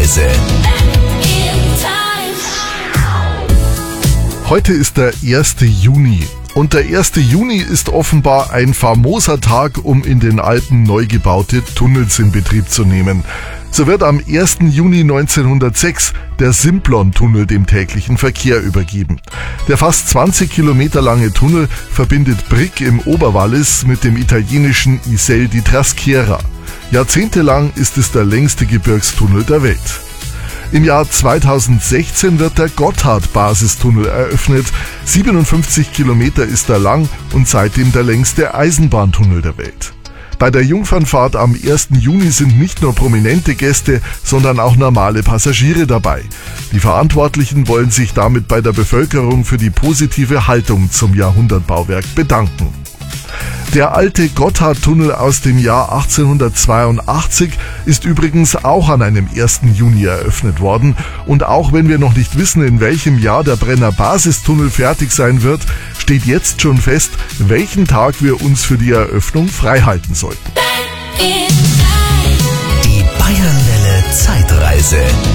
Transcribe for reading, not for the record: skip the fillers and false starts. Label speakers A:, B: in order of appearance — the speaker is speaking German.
A: Zeitreise.
B: Heute ist der 1. Juni. Und der 1. Juni ist offenbar ein famoser Tag, um in den Alpen neu gebaute Tunnels in Betrieb zu nehmen. So wird am 1. Juni 1906 der Simplon-Tunnel dem täglichen Verkehr übergeben. Der fast 20 Kilometer lange Tunnel verbindet Brig im Oberwallis mit dem italienischen Iselle di Traschiera. Jahrzehntelang ist es der längste Gebirgstunnel der Welt. Im Jahr 2016 wird der Gotthard-Basistunnel eröffnet. 57 Kilometer ist er lang und seitdem der längste Eisenbahntunnel der Welt. Bei der Jungfernfahrt am 1. Juni sind nicht nur prominente Gäste, sondern auch normale Passagiere dabei. Die Verantwortlichen wollen sich damit bei der Bevölkerung für die positive Haltung zum Jahrhundertbauwerk bedanken. Der alte Gotthardtunnel aus dem Jahr 1882 ist übrigens auch an einem 1. Juni eröffnet worden. Und auch wenn wir noch nicht wissen, in welchem Jahr der Brenner Basistunnel fertig sein wird, steht jetzt schon fest, welchen Tag wir uns für die Eröffnung freihalten sollten.
A: Die Bayernwelle Zeitreise.